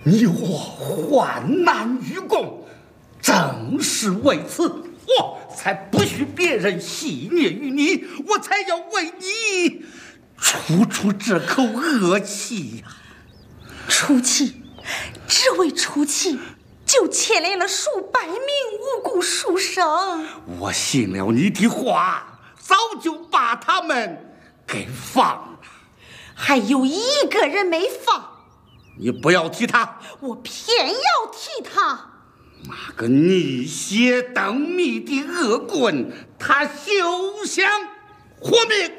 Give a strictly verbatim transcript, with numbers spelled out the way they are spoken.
你我患难与共，正是为此，我才不许别人戏谑于你，我才要为你出出这口恶气呀、 啊！出气，只为出气，就牵连了数百名无辜书生。 我信了你的话，早就把他们给放了， 还有一个人没放。 你不要提他， 我偏要提他。 那个逆血等密的恶棍，他休想活命。